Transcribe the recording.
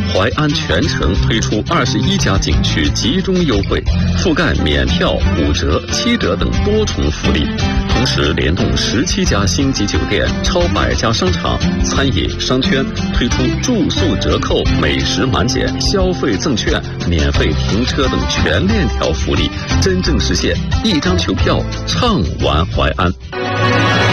淮安全城推出21家景区集中优惠，覆盖免票、5折、7折等多重福利。同时联动17家星级酒店、超100家商场、餐饮商圈，推出住宿折扣、美食满减、消费赠券、免费停车等全链条福利，真正实现一张球票畅玩淮安。